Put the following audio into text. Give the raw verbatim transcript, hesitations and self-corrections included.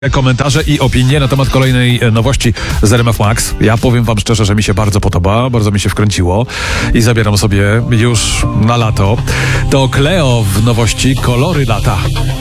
Komentarze i opinie na temat kolejnej nowości z R M F Max. Ja powiem wam szczerze, że mi się bardzo podoba, bardzo mi się wkręciło i zabieram sobie już na lato. To Cleo w nowości Kolory lata.